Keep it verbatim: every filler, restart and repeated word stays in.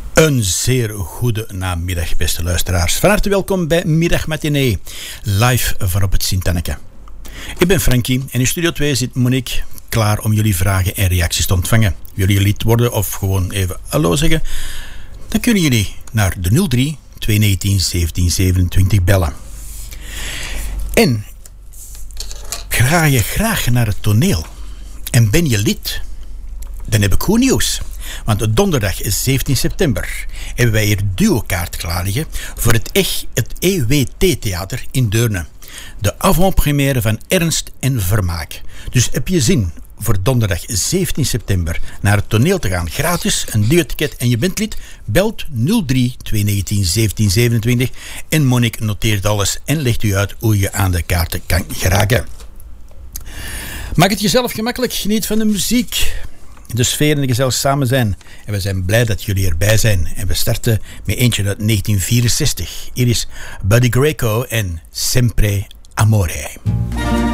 Een zeer goede namiddag, beste luisteraars. Van harte welkom bij Middagmatinee, live vanop het Sint-Anneke. Ik ben Frankie en in Studio twee zit Monique klaar om jullie vragen en reacties te ontvangen. Willen jullie lid worden of gewoon even hallo zeggen? Dan kunnen jullie naar de nul drie tweehonderdnegentien zeventien zevenentwintig bellen. En ga je graag naar het toneel en ben je lid? Dan heb ik goed nieuws. Want donderdag zeventien september hebben wij hier duo-kaart klaar liggen voor het, echt, het E W T-theater in Deurne. De avant-première van Ernst en Vermaak. Dus heb je zin voor donderdag zeventien september naar het toneel te gaan, gratis, een duo-ticket en je bent lid, belt nul drie tweehonderdnegentien zeventien zevenentwintig en Monique noteert alles en legt u uit hoe je aan de kaarten kan geraken. Maak het jezelf gemakkelijk, geniet van de muziek, de sfeer en de gezellig samen zijn. En we zijn blij dat jullie erbij zijn. En we starten met eentje uit negentien vierenzestig. Hier is Buddy Greco en Sempre Amore.